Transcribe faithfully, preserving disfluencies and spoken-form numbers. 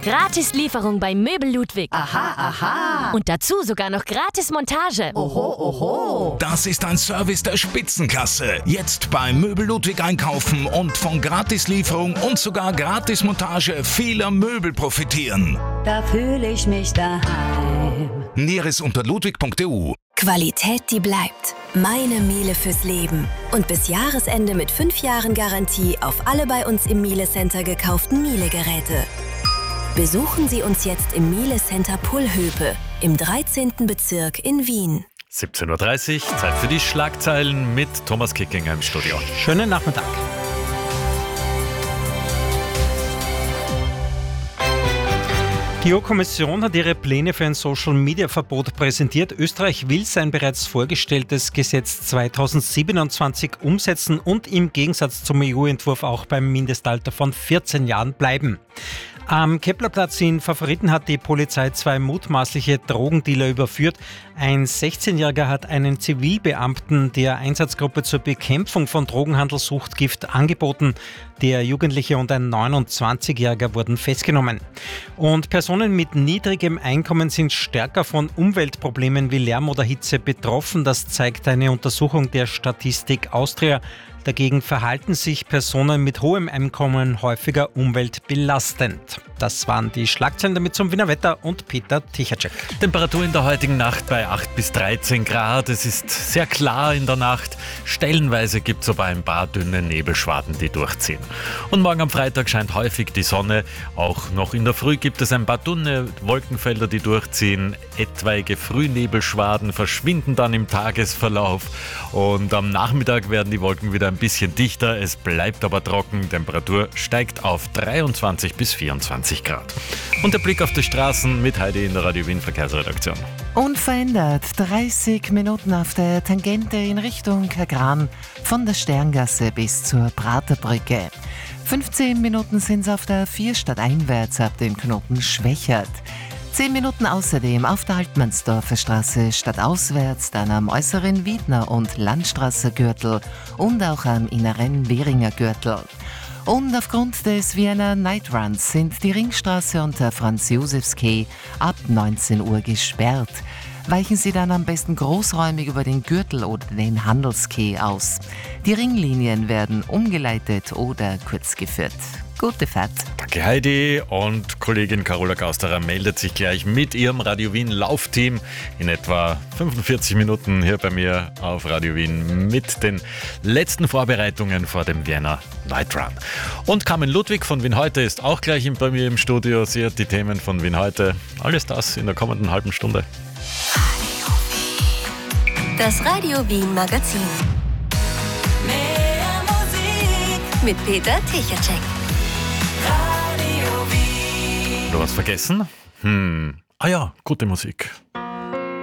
Gratis Lieferung bei Möbel Ludwig. Aha, aha. Und dazu sogar noch gratis Montage. Oho, oho. Das ist ein Service der Spitzenklasse. Jetzt bei Möbel Ludwig einkaufen und von Gratislieferung und sogar Gratismontage vieler Möbel profitieren. Da fühle ich mich daheim. Näheres unter ludwig punkt e u. Qualität, die bleibt. Meine Miele fürs Leben. Und bis Jahresende mit fünf Jahren Garantie auf alle bei uns im Miele Center gekauften Miele-Geräte. Besuchen Sie uns jetzt im Miele Center Pullhöpe im dreizehnten Bezirk in Wien. siebzehn Uhr dreißig, Zeit für die Schlagzeilen mit Thomas Kickinger im Studio. Schönen Nachmittag. Die E U-Kommission hat ihre Pläne für ein Social-Media-Verbot präsentiert. Österreich will sein bereits vorgestelltes Gesetz zweitausendsiebenundzwanzig umsetzen und im Gegensatz zum E U-Entwurf auch beim Mindestalter von vierzehn Jahren bleiben. Am Keplerplatz in Favoriten hat die Polizei zwei mutmaßliche Drogendealer überführt. Ein sechzehnjähriger hat einen Zivilbeamten der Einsatzgruppe zur Bekämpfung von Drogenhandel Suchtgift angeboten. Der Jugendliche und ein neunundzwanzigjähriger wurden festgenommen. Und Personen mit niedrigem Einkommen sind stärker von Umweltproblemen wie Lärm oder Hitze betroffen. Das zeigt eine Untersuchung der Statistik Austria. Dagegen verhalten sich Personen mit hohem Einkommen häufiger umweltbelastend. Das waren die Schlagzeilen, damit zum Wiener Wetter und Peter Tichacek. Temperatur in der heutigen Nacht bei acht bis dreizehn Grad. Es ist sehr klar in der Nacht. Stellenweise gibt es aber ein paar dünne Nebelschwaden, die durchziehen. Und morgen am Freitag scheint häufig die Sonne. Auch noch in der Früh gibt es ein paar dünne Wolkenfelder, die durchziehen. Etwaige Frühnebelschwaden verschwinden dann im Tagesverlauf. Und am Nachmittag werden die Wolken wieder ein bisschen dichter. Es bleibt aber trocken. Temperatur steigt auf dreiundzwanzig bis vierundzwanzig Grad. Und der Blick auf die Straßen mit Heidi in der Radio Wien Verkehrsredaktion. Unverändert dreißig Minuten auf der Tangente in Richtung Kagran von der Sterngasse bis zur Praterbrücke. fünfzehn Minuten sind es auf der vier stadteinwärts ab dem Knoten Schwächert. zehn Minuten außerdem auf der Altmannsdorfer Straße stadtauswärts, dann am äußeren Wiedner- und Landstraßer Gürtel und auch am inneren Währinger Gürtel. Und aufgrund des Wiener Nightruns sind die Ringstraße und der Franz-Josefs-Quai ab neunzehn Uhr gesperrt. Weichen Sie dann am besten großräumig über den Gürtel oder den Handelsquai aus. Die Ringlinien werden umgeleitet oder kurz geführt. Gute Fahrt. Danke Heidi, und Kollegin Carola Gausterer meldet sich gleich mit ihrem Radio Wien Laufteam in etwa fünfundvierzig Minuten hier bei mir auf Radio Wien mit den letzten Vorbereitungen vor dem Vienna Night Run. Und Carmen Ludwig von Wien Heute ist auch gleich bei mir im Studio. Sie hat die Themen von Wien Heute. Alles das in der kommenden halben Stunde. Das Radio Wien Magazin. Mehr Musik Mit Peter Tichacek. Radio Wien. Du hast vergessen? Hm. Ah ja, gute Musik.